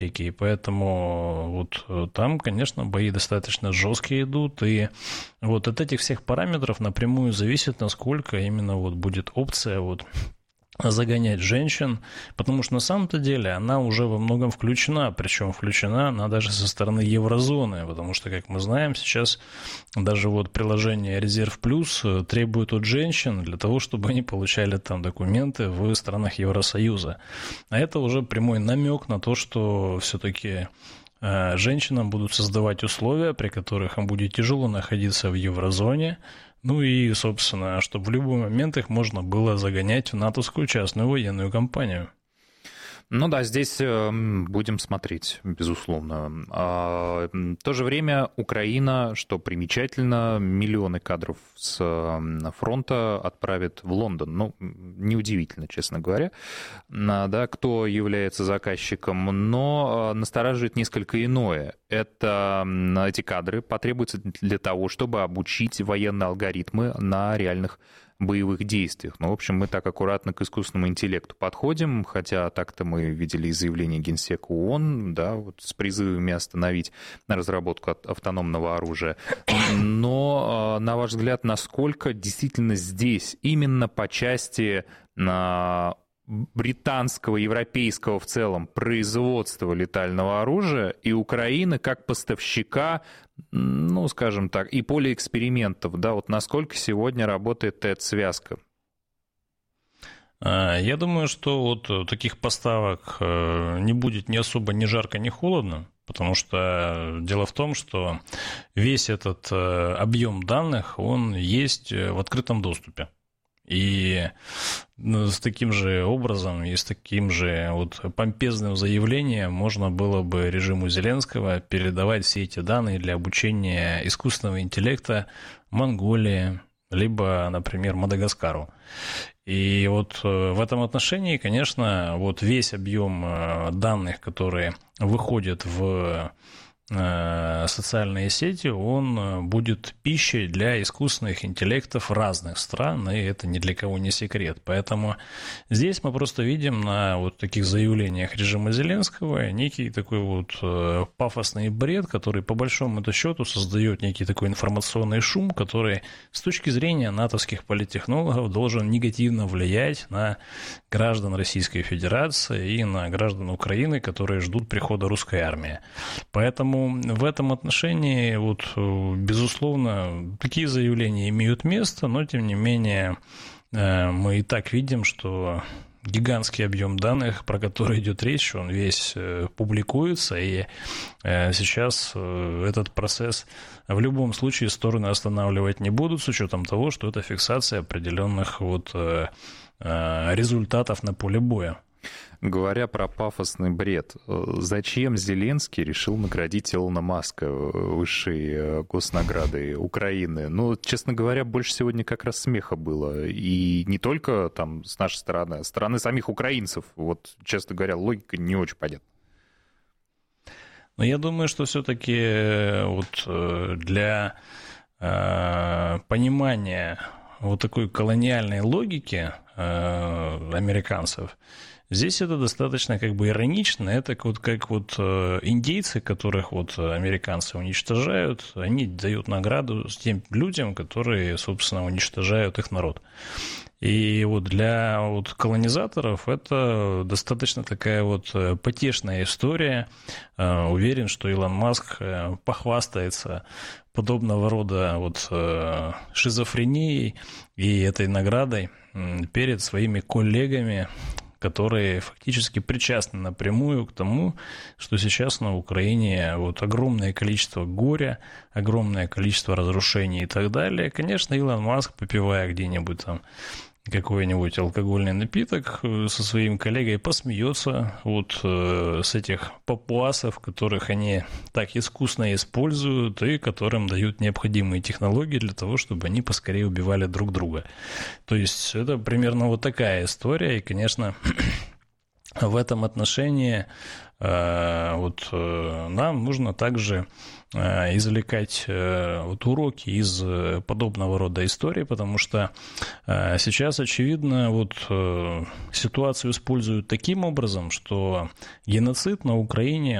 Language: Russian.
и поэтому вот там, конечно, бои достаточно жесткие идут, и вот от этих всех параметров напрямую зависит, насколько именно вот будет опция вот загонять женщин, потому что на самом-то деле она уже во многом включена, причем включена она даже со стороны еврозоны, потому что, как мы знаем, сейчас даже вот приложение «Резерв Плюс» требует от женщин для того, чтобы они получали там документы в странах Евросоюза. А это уже прямой намек на то, что все-таки женщинам будут создавать условия, при которых им будет тяжело находиться в еврозоне, ну и, собственно, чтобы в любой момент их можно было загонять в натовскую частную военную компанию. Ну да, здесь будем смотреть, безусловно. В то же время Украина, что примечательно, миллионы кадров с фронта отправит в Лондон. Ну, неудивительно, честно говоря, да, кто является заказчиком, но настораживает несколько иное. Эти кадры потребуются для того, чтобы обучить военные алгоритмы на реальных боевых действиях. Ну, в общем, мы так аккуратно к искусственному интеллекту подходим, хотя так-то мы видели заявление Генсека ООН, да, вот с призывами остановить разработку автономного оружия. Но, на ваш взгляд, насколько действительно здесь, именно по части британского, европейского в целом производства летального оружия и Украины как поставщика, ну, скажем так, и поле экспериментов, да, вот насколько сегодня работает эта связка? Я думаю, что вот таких поставок не будет ни особо ни жарко, ни холодно, потому что дело в том, что весь этот объем данных, он есть в открытом доступе. И с таким же образом и с таким же вот помпезным заявлением можно было бы режиму Зеленского передавать все эти данные для обучения искусственного интеллекта Монголии, либо, например, Мадагаскару. И вот в этом отношении, конечно, вот весь объем данных, которые выходят в социальные сети, он будет пищей для искусственных интеллектов разных стран, и это ни для кого не секрет. Поэтому здесь мы просто видим на вот таких заявлениях режима Зеленского некий такой вот пафосный бред, который по большому счету создает некий такой информационный шум, который с точки зрения натовских политтехнологов должен негативно влиять на граждан Российской Федерации и на граждан Украины, которые ждут прихода русской армии. Поэтому в этом отношении, вот, безусловно, такие заявления имеют место, но, тем не менее, мы и так видим, что гигантский объем данных, про который идет речь, он весь публикуется, и сейчас этот процесс в любом случае стороны останавливать не будут, с учетом того, что это фиксация определенных вот результатов на поле боя. Говоря про пафосный бред, зачем Зеленский решил наградить Илона Маска высшей госнаградой Украины? Ну, честно говоря, больше сегодня как раз смеха было. И не только там с нашей стороны, а с стороны самих украинцев. Вот, честно говоря, логика не очень понятна. Но я думаю, что все-таки вот для понимания вот такой колониальной логики американцев, здесь это достаточно как бы иронично. Это вот как вот индейцы, которых вот американцы уничтожают, они дают награду тем людям, которые, собственно, уничтожают их народ. И вот для вот колонизаторов это достаточно такая вот потешная история. Уверен, что Илон Маск похвастается подобного рода вот шизофренией и этой наградой перед своими коллегами, которые фактически причастны напрямую к тому, что сейчас на Украине вот огромное количество горя, огромное количество разрушений и так далее. Конечно, Илон Маск, попивая где-нибудь там какой-нибудь алкогольный напиток, со своим коллегой посмеется вот с этих папуасов, которых они так искусно используют и которым дают необходимые технологии для того, чтобы они поскорее убивали друг друга. То есть это примерно вот такая история, и, конечно, в этом отношении вот нам нужно также извлекать вот уроки из подобного рода истории, потому что сейчас, очевидно, вот ситуацию используют таким образом, что геноцид на Украине